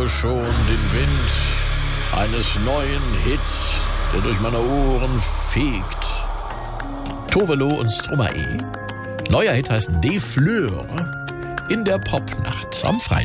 spüre schon den Wind eines neuen Hits, der durch meine Ohren fegt. Tovelo und Stromae. Neuer Hit heißt Des Fleurs in der Popnacht am Freitag.